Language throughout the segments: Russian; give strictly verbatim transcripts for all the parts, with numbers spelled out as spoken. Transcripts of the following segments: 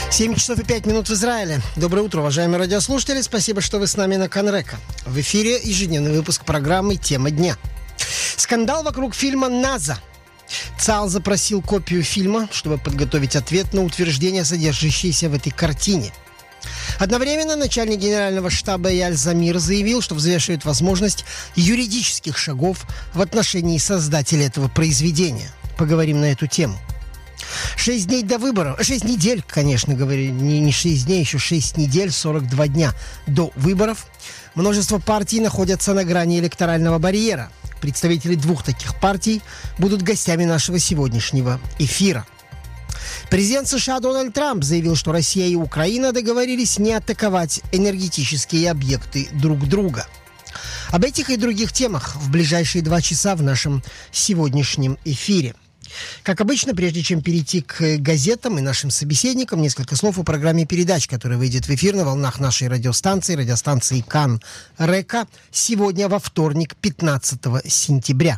семь часов и пять минут в Израиле. Доброе утро, уважаемые радиослушатели. Спасибо, что вы с нами на Канрека. В эфире ежедневный выпуск программы «Тема дня». Скандал вокруг фильма «Наза». ЦАЛ запросил копию фильма, чтобы подготовить ответ на утверждения, содержащиеся в этой картине. Одновременно начальник генерального штаба Эяль Замир заявил, что взвешивает возможность юридических шагов в отношении создателя этого произведения. Поговорим на эту тему. Шесть дней до выборов, шесть недель, конечно, говорю, не, не шесть дней, еще шесть недель, сорок два дня до выборов. Множество партий находятся на грани электорального барьера. Представители двух таких партий будут гостями нашего сегодняшнего эфира. Президент США Дональд Трамп заявил, что Россия и Украина договорились не атаковать энергетические объекты друг друга. Об этих и других темах в ближайшие два часа в нашем сегодняшнем эфире. Как обычно, прежде чем перейти к газетам и нашим собеседникам, несколько слов о программе передач, которая выйдет в эфир на волнах нашей радиостанции, радиостанции Кан Река, сегодня во вторник, пятнадцатого сентября.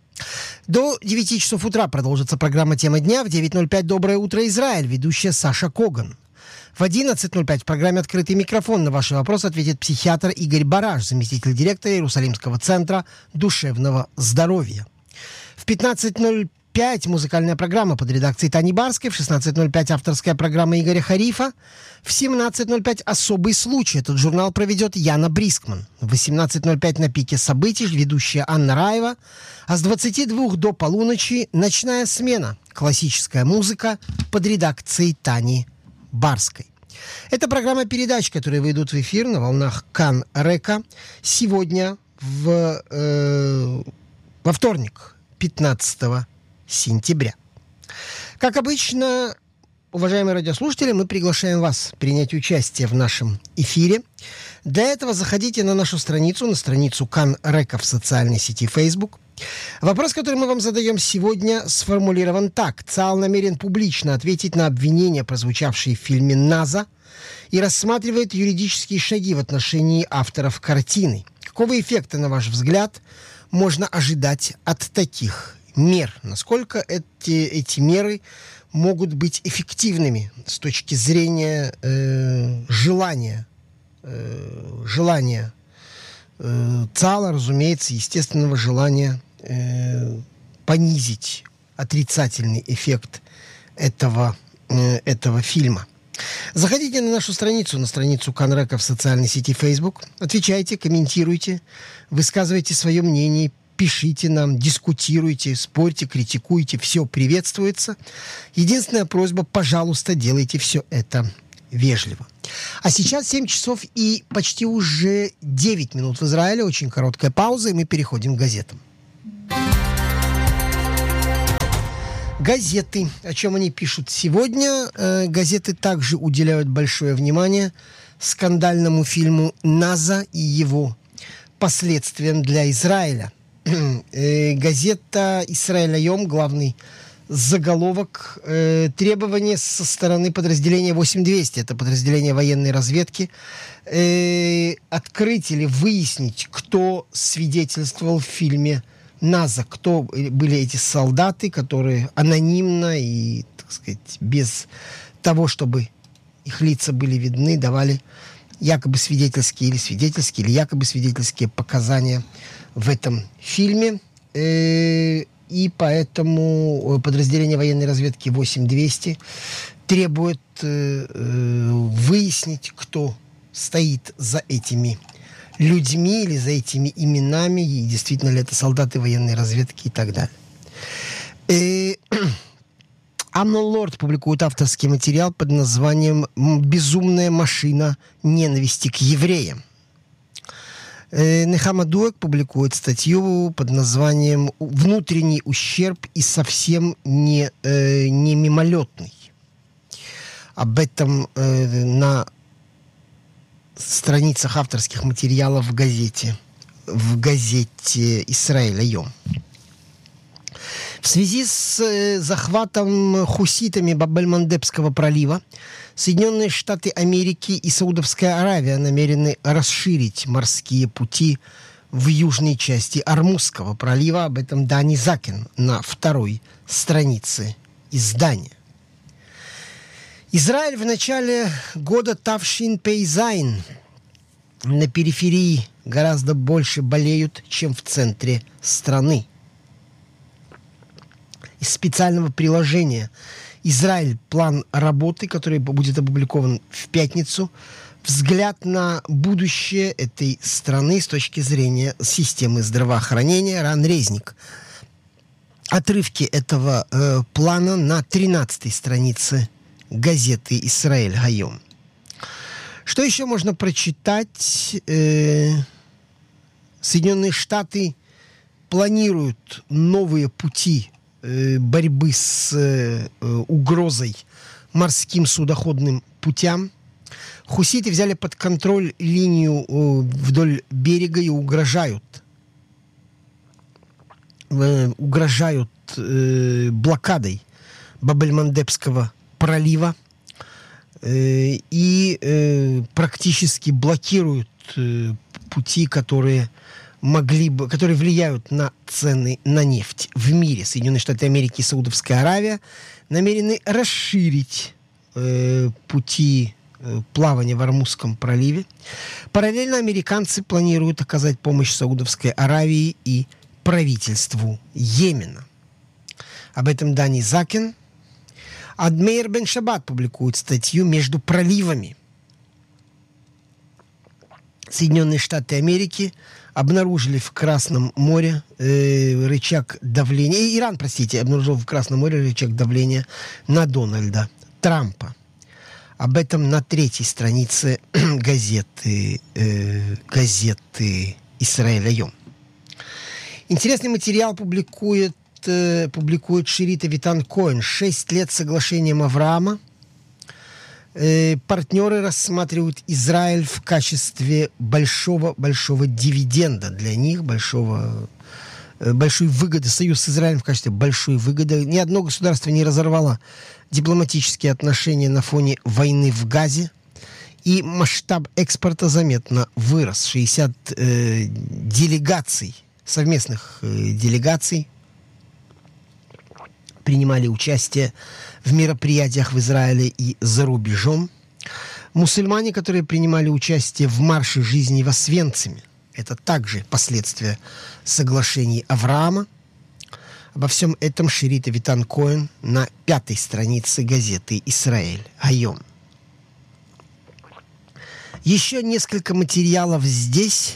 До девяти часов утра продолжится программа «Тема дня». В девять ноль пять «Доброе утро, Израиль», ведущая Саша Коган. В одиннадцать ноль пять в программе «Открытый микрофон» на ваши вопросы ответит психиатр Игорь Бараш, заместитель директора Иерусалимского центра душевного здоровья. В пятнадцать ноль пять музыкальная программа под редакцией Тани Барской, в шестнадцать ноль пять авторская программа Игоря Харифа, в семнадцать ноль пять особый случай. Этот журнал проведет Яна Брискман. В восемнадцать ноль пять на пике событий ведущая Анна Раева, а с двадцати двух до полуночи ночная смена. Классическая музыка под редакцией Тани Барской. Это программа передач, которые выйдут в эфир на волнах Кан Река сегодня в, э, во вторник, пятнадцатого сентября. Как обычно, уважаемые радиослушатели, мы приглашаем вас принять участие в нашем эфире. Для этого заходите на нашу страницу, на страницу Кан Река в социальной сети Facebook. Вопрос, который мы вам задаем сегодня, сформулирован так. ЦАЛ намерен публично ответить на обвинения, прозвучавшие в фильме «Наза», и рассматривает юридические шаги в отношении авторов картины. Какого эффекта, на ваш взгляд, можно ожидать от таких мер? Насколько эти, эти меры могут быть эффективными с точки зрения э, желания, э, желания э, ЦАЛа, разумеется, естественного желания э, понизить отрицательный эффект этого, э, этого фильма. Заходите на нашу страницу, на страницу Канрека в социальной сети Facebook, отвечайте, комментируйте, высказывайте свое мнение, пишите нам, дискутируйте, спорьте, критикуйте. Все приветствуется. Единственная просьба, пожалуйста, делайте все это вежливо. А сейчас семь часов и почти уже девять минут в Израиле. Очень короткая пауза, и мы переходим к газетам. Газеты. О чем они пишут сегодня? Э, газеты также уделяют большое внимание скандальному фильму «Наза» и его последствиям для Израиля. Газета «Исраэль Айом», главный заголовок, э, требования со стороны подразделения восемь двести, это подразделение военной разведки, э, открыть или выяснить, кто свидетельствовал в фильме «Наза», кто были эти солдаты, которые анонимно и, так сказать, без того, чтобы их лица были видны, давали якобы свидетельские или свидетельские, или якобы свидетельские показания в этом фильме. И поэтому подразделение военной разведки восемь двести требует выяснить, кто стоит за этими людьми или за этими именами, и действительно ли это солдаты военной разведки и так далее. Амнон Лорд публикует авторский материал под названием «Безумная машина ненависти к евреям». Нехама Дуэк публикует статью под названием «Внутренний ущерб и совсем не, э, не мимолетный». Об этом э, на страницах авторских материалов в газете, в газете «Исраэль Айом». В связи с э, захватом хуситами Баб-эль-Мандебского пролива Соединенные Штаты Америки и Саудовская Аравия намерены расширить морские пути в южной части Ормузского пролива. Об этом Дани Закин на второй странице издания. Израиль в начале года Тавшин Пейзайн на периферии гораздо больше болеют, чем в центре страны. Из специального приложения «Израиль. План работы», который будет опубликован в пятницу, взгляд на будущее этой страны с точки зрения системы здравоохранения. Ран Резник. Отрывки этого э, плана на тринадцатой странице газеты «Исраэль Гайом». Что еще можно прочитать? Э, Соединенные Штаты планируют новые пути э, борьбы с э, угрозой морским судоходным путям. Хуситы взяли под контроль линию э, вдоль берега и угрожают, э, угрожают э, блокадой Баб-эль-Мандебского пролива э, и э, практически блокируют э, пути, которые могли бы, которые влияют на цены на нефть в мире. Соединенные Штаты Америки и Саудовская Аравия намерены расширить э, пути э, плавания в Ормузском проливе. Параллельно американцы планируют оказать помощь Саудовской Аравии и правительству Йемена. Об этом Дани Закин. Адмейр Бен Шабат публикует статью «Между проливами». Соединенные Штаты Америки обнаружили в Красном море э, рычаг давления... Иран, простите, обнаружил в Красном море рычаг давления на Дональда Трампа. Об этом на третьей странице газеты, э, газеты «Исраэль Айом». Интересный материал публикует публикует Ширита Витан-Коэн. Шесть лет соглашением Авраама. Э, партнеры рассматривают Израиль в качестве большого-большого дивиденда для них, большого, э, большой выгоды. Союз с Израилем в качестве большой выгоды. Ни одно государство не разорвало дипломатические отношения на фоне войны в Газе. И масштаб экспорта заметно вырос. шестьдесят э, делегаций, совместных э, делегаций принимали участие в мероприятиях в Израиле и за рубежом. Мусульмане, которые принимали участие в марше жизни в Освенциме, это также последствия соглашений Авраама. Обо всем этом Ширита Витан-Коэн на пятой странице газеты «Исраэль Айом». Еще несколько материалов здесь.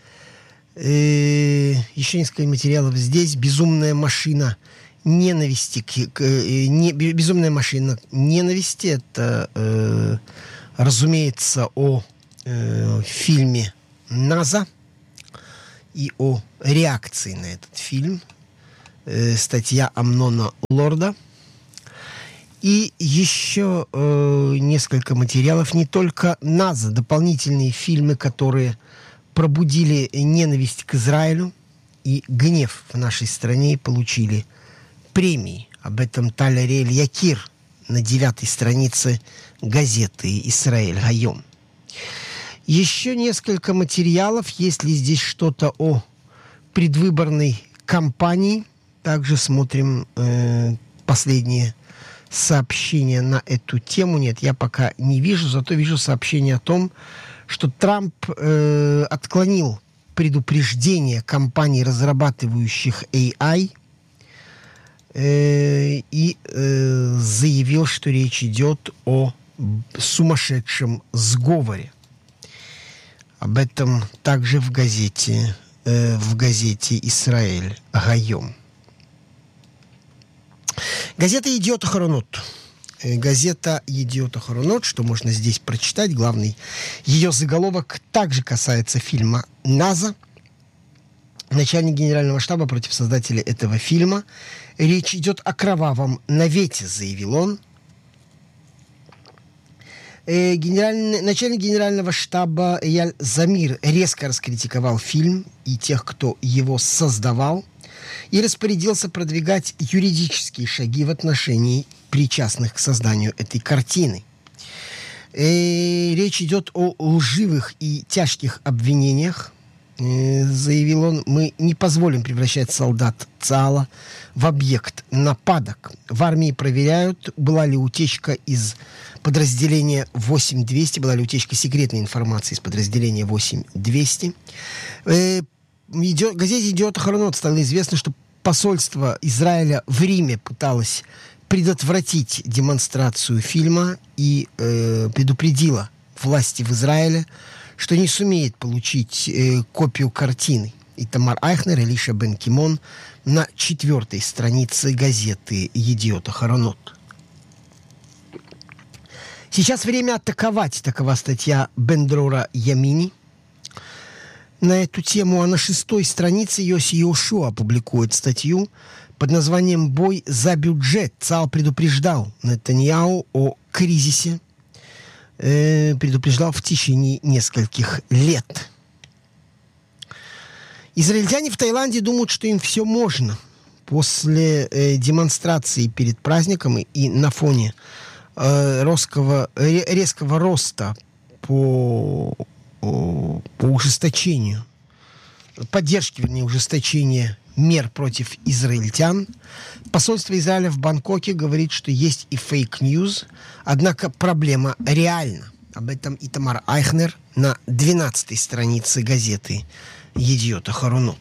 Э, еще несколько материалов здесь. «Безумная машина ненависти, к, к, не, безумная машина ненависти». Это, э, разумеется, о э, фильме «Наза» и о реакции на этот фильм. Э, статья Амнона Лорда. И еще э, несколько материалов. Не только «Наза», дополнительные фильмы, которые пробудили ненависть к Израилю и гнев в нашей стране, получили премии. Об этом Таль Ариэль Якир на девятой странице газеты «Исраэль Гайом». Еще несколько материалов. Есть ли здесь что-то о предвыборной кампании? Также смотрим э, последние сообщения на эту тему. Нет, я пока не вижу, зато вижу сообщение о том, что Трамп э, отклонил предупреждение компаний, разрабатывающих эй ай, и э, заявил, что речь идет о сумасшедшем сговоре. Об этом также в газете, э, в газете «Исраэль Гайом». Газета «Едиот Ахаронот». Газета «Едиот Ахаронот», что можно здесь прочитать. Главный ее заголовок также касается фильма «Наза». Начальник генерального штаба против создателя этого фильма. Речь идет о кровавом навете, заявил он. Э, генеральный, начальник генерального штаба Эяль Замир резко раскритиковал фильм и тех, кто его создавал, и распорядился продвигать юридические шаги в отношении причастных к созданию этой картины. Э, речь идет о лживых и тяжких обвинениях, заявил он, мы не позволим превращать солдат ЦААЛа в объект нападок. В армии проверяют, была ли утечка из подразделения восемь двести, была ли утечка секретной информации из подразделения восемь двести. Э, идет, в газете «Идиот Ахаронот» стало известно, что посольство Израиля в Риме пыталось предотвратить демонстрацию фильма и э, предупредило власти в Израиле, что не сумеет получить э, копию картины. Итамар Айхнер и Элиша бен Кимон на четвертой странице газеты «Едиот Ахаронот». Сейчас время атаковать. Такова статья Бен-Дрора Ямини на эту тему. А на шестой странице Йоси Йошуа публикует статью под названием «Бой за бюджет». ЦААЛ предупреждал Нетаньяху о кризисе, э, предупреждал в течение нескольких лет. Израильтяне в Таиланде думают, что им все можно. После э, демонстрации перед праздником и, и на фоне э, резкого, э, резкого роста по, по, по ужесточению, поддержки, вернее, ужесточения мер против израильтян, посольство Израиля в Бангкоке говорит, что есть и фейк-ньюс, однако проблема реальна. Об этом Итамар Айхнер на двенадцатой странице газеты «Едиот Ахаронот».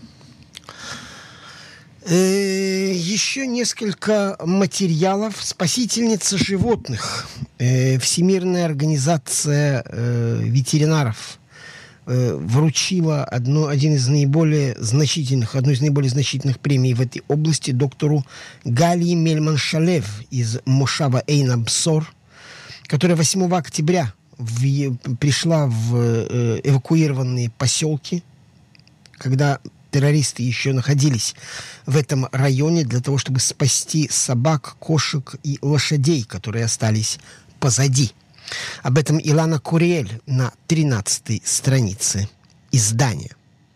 Э, еще несколько материалов. Спасительница животных. Э, Всемирная организация э, ветеринаров э, вручила одну, один из наиболее значительных, одну из наиболее значительных премий в этой области доктору Гали Мельман-Шалев из Мошава Эйн-Абсор, которая восьмого октября в, пришла в э, эвакуированные поселки, когда террористы еще находились в этом районе, для того, чтобы спасти собак, кошек и лошадей, которые остались позади. Об этом Илана Куриэль на тринадцатой странице издания.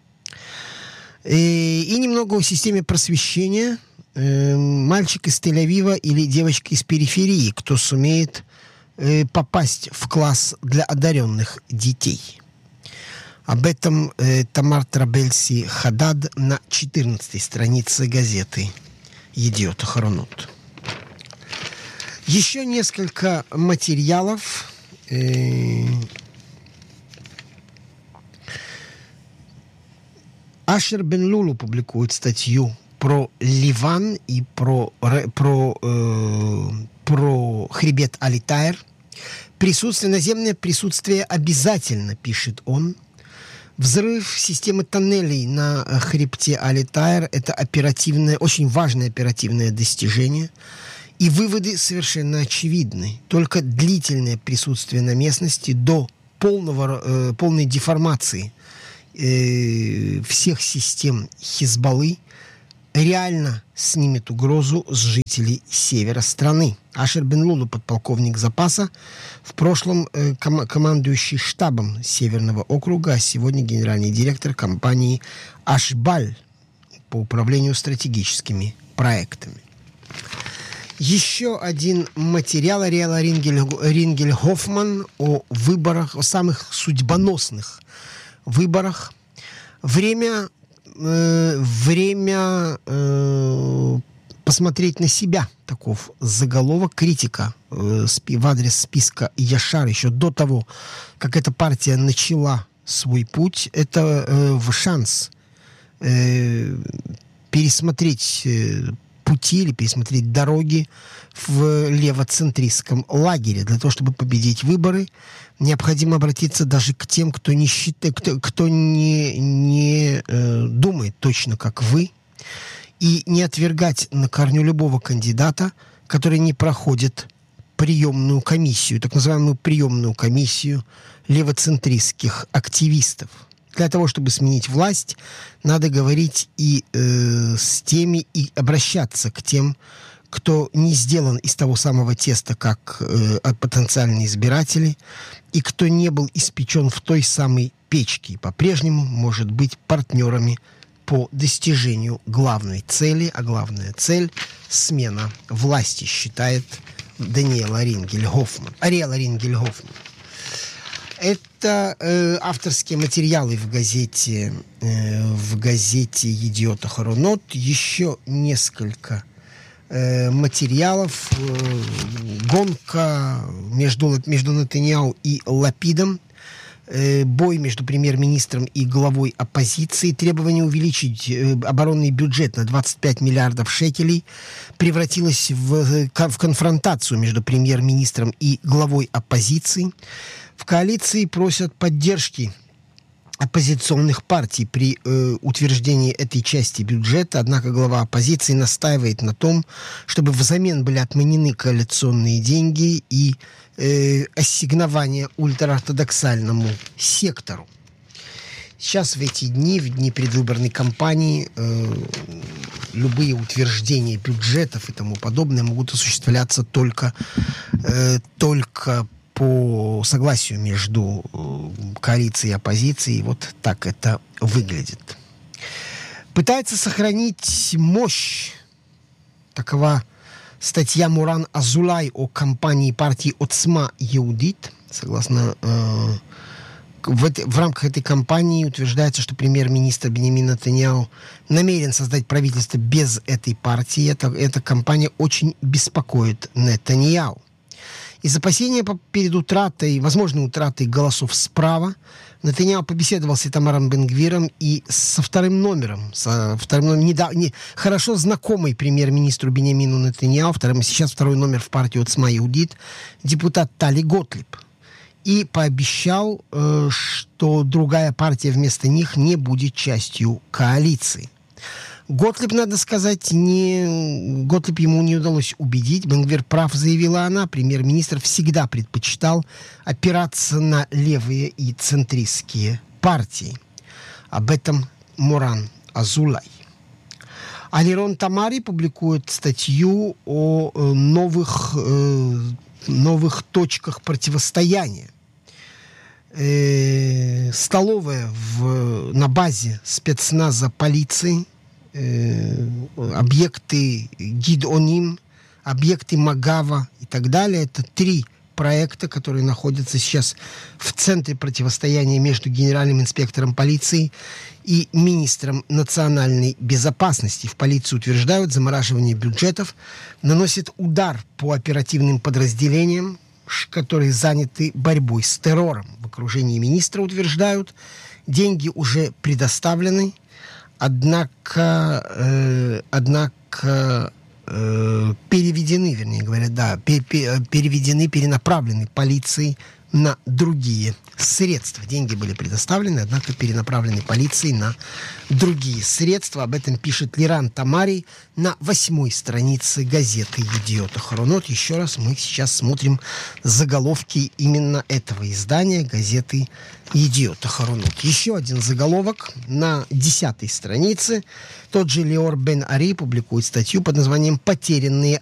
И, и немного о системе просвещения. Э, мальчик из Тель-Авива или девочка из периферии, кто сумеет э, попасть в класс для одаренных детей. Об этом э, Тамар Трабельси Хадад на четырнадцатой странице газеты «Едиот Ахаронот». Еще несколько материалов. Э, Ашер бен Лулу публикует статью про Ливан и про, про, э, про хребет Али-Таир. Присутствие, наземное присутствие обязательно, пишет он. Взрыв системы тоннелей на хребте Али-Таир – это оперативное, очень важное оперативное достижение. И выводы совершенно очевидны. Только длительное присутствие на местности до полного, э, полной деформации э, всех систем Хизбаллы реально снимет угрозу с жителей севера страны. Ашер бен Лулу, подполковник запаса, в прошлом э, ком- командующий штабом Северного округа, а сегодня генеральный директор компании «Ашбаль» по управлению стратегическими проектами. Еще один материал Ариэла Рингель-Хоффман о выборах, о самых судьбоносных выборах. Время э, время э, посмотреть на себя. Таков заголовок. Критика э, спи, в адрес списка Яшар еще до того, как эта партия начала свой путь. Это э, шанс э, пересмотреть э, пути или пересмотреть дороги в левоцентристском лагере. Для того, чтобы победить выборы, необходимо обратиться даже к тем, кто не считает, кто, кто не, не э, думает точно, как вы, и не отвергать на корню любого кандидата, который не проходит приемную комиссию, так называемую приемную комиссию левоцентристских активистов. Для того, чтобы сменить власть, надо говорить и э, с теми, и обращаться к тем, кто не сделан из того самого теста, как э, потенциальные избиратели, и кто не был испечен в той самой печке, и по-прежнему может быть партнерами по достижению главной цели, а главная цель – смена власти, считает Даниэла Рингель-Хоффман. Ариэла Рингель-Хоффман. Это э, авторские материалы в газете, э, в газете «Едиот Ахаронот». Еще несколько э, материалов. Э, гонка между, между Нетаньяху и Лапидом. Э, бой между премьер-министром и главой оппозиции. Требование увеличить э, оборонный бюджет на двадцать пять миллиардов шекелей превратилось в, в конфронтацию между премьер-министром и главой оппозиции. В коалиции просят поддержки оппозиционных партий при э, утверждении этой части бюджета, однако глава оппозиции настаивает на том, чтобы взамен были отменены коалиционные деньги и э, ассигнования ультраортодоксальному сектору. Сейчас в эти дни, в дни предвыборной кампании, э, любые утверждения бюджетов и тому подобное могут осуществляться только, э, только по согласию между коалицией и оппозицией. Вот так это выглядит. Пытается сохранить мощь. Такова статья Муран Азулай о кампании партии Оцма Еудит. Согласно э, в, это, в рамках этой кампании утверждается, что премьер-министр Биньямин Нетаньяху намерен создать правительство без этой партии. Это, эта кампания очень беспокоит Нетаньяху. Из опасения перед утратой, возможной утратой голосов справа, Нетаньяху побеседовал с Итамаром Бен-Гвиром и со вторым номером, со вторым номером не, не, хорошо знакомый премьер-министру Биньямину Нетаньяху, вторым, сейчас второй номер в партии Оцма Еудит, депутат Тали Готлиб. И пообещал, э, что другая партия вместо них не будет частью коалиции. Готлиб, надо сказать, не... Готлиб ему не удалось убедить. Бен-Гвир прав, заявила она. Премьер-министр всегда предпочитал опираться на левые и центристские партии. Об этом Муран Азулай. Алирон Тамари публикует статью о э, новых, э, новых точках противостояния. Э, столовая в, на базе спецназа полиции, объекты Гидоним, объекты Магава и так далее. Это три проекта, которые находятся сейчас в центре противостояния между генеральным инспектором полиции и министром национальной безопасности. В полиции утверждают, замораживание бюджетов наносит удар по оперативным подразделениям, которые заняты борьбой с террором. В окружении министра утверждают, деньги уже предоставлены. Однако, э, однако э, переведены, вернее говоря, да, пер, пер, переведены, перенаправлены полицией на другие средства. Деньги были предоставлены, однако перенаправлены полицией на другие средства. Об этом пишет Лиран Тамари на восьмой странице газеты «Едиот Ахаронот». Еще раз мы сейчас смотрим заголовки именно этого издания, газеты «Едиот Ахаронот». Еще один заголовок на десятой странице. Тот же Леор Бен-Ари публикует статью под названием «Потерянные